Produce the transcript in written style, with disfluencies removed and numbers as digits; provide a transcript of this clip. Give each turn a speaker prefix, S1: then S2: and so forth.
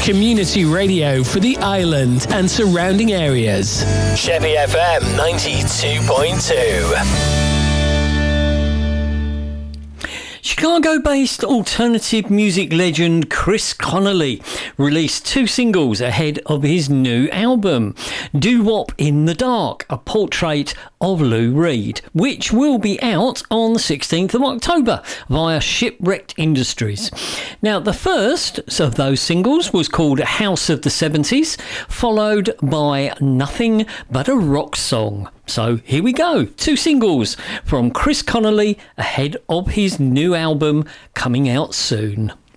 S1: community radio for the island and surrounding areas. Sheppey FM 92.2.
S2: Chicago-based alternative music legend Chris Connolly released 2 singles ahead of his new album, Doo-Wop in the Dark, a portrait of Lou Reed, which will be out on the 16th of October via Shipwrecked Industries. Now, the first of those singles was called House of the 70s, followed by Nothing But a Rock Song. So here we go, 2 singles from Chris Connolly ahead of his new album coming out soon.